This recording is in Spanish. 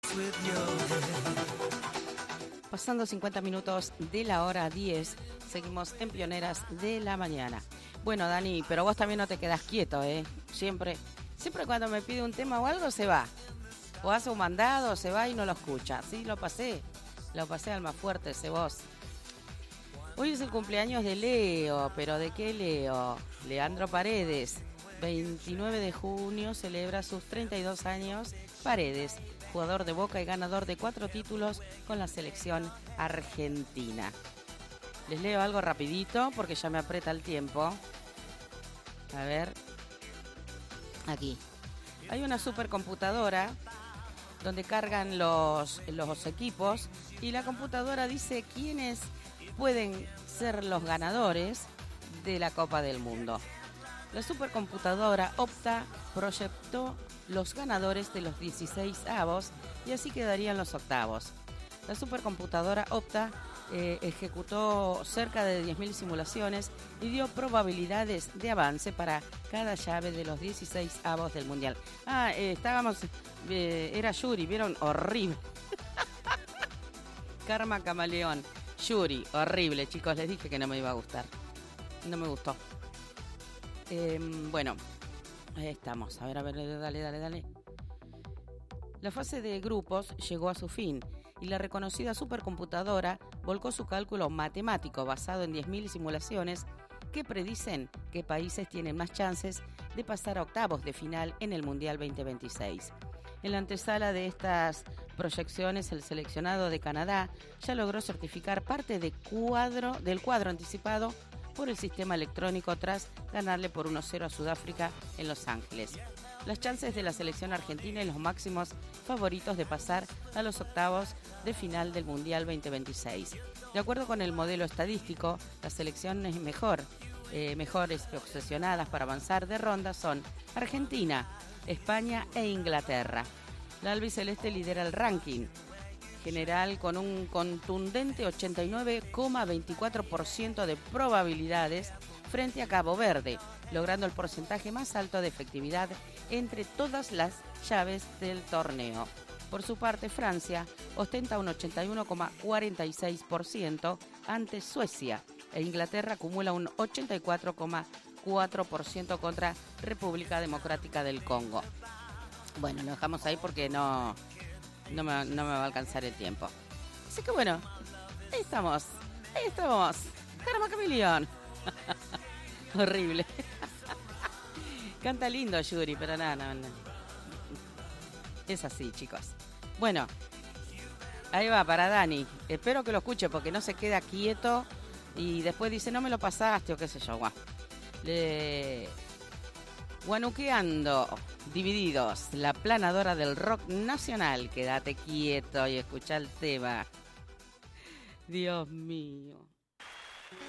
Pasando 50 minutos de la hora 10, seguimos en Pioneras de la Mañana. Bueno, Dani, pero vos también no te quedás quieto, ¿eh? Siempre cuando me pide un tema o algo se va. O hace un mandado, se va y no lo escucha. Sí, lo pasé al más fuerte ese voz. Hoy es el cumpleaños de Leo, pero ¿de qué Leo? Leandro Paredes. 29 de junio celebra sus 32 años. Paredes, jugador de Boca y ganador de 4 títulos con la selección argentina. Les leo algo rapidito porque ya me aprieta el tiempo. A ver. Aquí. Hay una supercomputadora donde cargan los equipos y la computadora dice quiénes pueden ser los ganadores de la Copa del Mundo. La supercomputadora Opta proyectó los ganadores de los 16avos y así quedarían los octavos. La supercomputadora Opta ejecutó cerca de 10.000 simulaciones y dio probabilidades de avance para cada llave de los 16avos del Mundial. Era Yuri, ¿vieron? Horrible. Karma Camaleón. Yuri, horrible, chicos, les dije que no me iba a gustar. No me gustó. Bueno, ahí estamos. A ver, dale. La fase de grupos llegó a su fin y la reconocida supercomputadora volcó su cálculo matemático basado en 10.000 simulaciones que predicen qué países tienen más chances de pasar a octavos de final en el Mundial 2026. En la antesala de estas proyecciones, el seleccionado de Canadá ya logró certificar parte del cuadro anticipado por el sistema electrónico tras ganarle por 1-0 a Sudáfrica en Los Ángeles. Las chances de la selección argentina y los máximos favoritos de pasar a los octavos de final del Mundial 2026. De acuerdo con el modelo estadístico, las selecciones mejores obsesionadas para avanzar de ronda son Argentina, España e Inglaterra. La albiceleste lidera el ranking general con un contundente 89,24% de probabilidades frente a Cabo Verde, logrando el porcentaje más alto de efectividad entre todas las llaves del torneo. Por su parte, Francia ostenta un 81,46% ante Suecia e Inglaterra acumula un 84,4% contra República Democrática del Congo. Bueno, lo dejamos ahí porque no me va a alcanzar el tiempo. Así que bueno, ahí estamos. Karma Camaleón. Horrible. Canta lindo Yuri, pero no. Es así, chicos. Bueno, ahí va para Dani. Espero que lo escuche porque no se queda quieto y después dice no me lo pasaste o qué sé yo. Guanuqueando, Divididos, la planadora del rock nacional. Quédate quieto y escucha el tema. Dios mío.